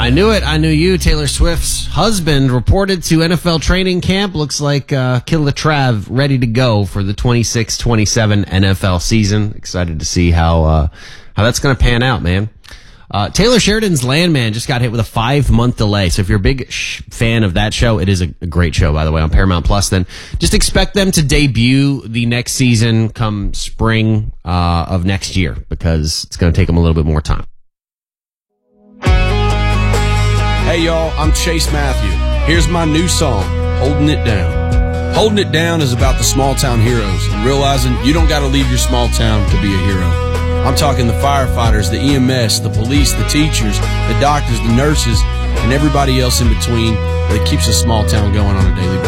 I knew it. I knew you. Taylor Swift's husband reported to NFL training camp. Looks like Killa Trav ready to go for the 26-27 NFL season. Excited to see how that's going to pan out, man. Taylor Sheridan's Landman just got hit with a 5-month delay. So if you're a big fan of that show, it is a great show, by the way, on Paramount Plus. Then just expect them to debut the next season come spring of next year, because it's going to take them a little bit more time. Hey y'all, I'm Chase Matthew. Here's my new song, Holding It Down. Holding It Down is about the small town heroes and realizing you don't got to leave your small town to be a hero. I'm talking the firefighters, the EMS, the police, the teachers, the doctors, the nurses, and everybody else in between that keeps a small town going on a daily basis.